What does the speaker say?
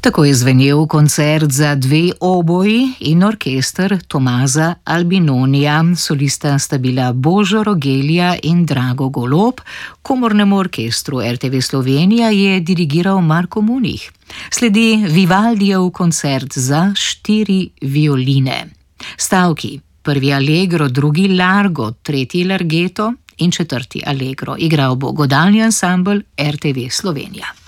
Tako je zvenel koncert za 2 oboji in orkester Tomaza Albinonija. Solista sta bila Božo Rogelija in Drago Golob. Komornemu orkestru RTV Slovenija je dirigiral Marko Munih. Sledi Vivaldijev koncert za 4 violine. Stavki: prvi allegro, drugi largo, tretji largeto in četrti allegro. Igral bo godalni ansambel RTV Slovenija.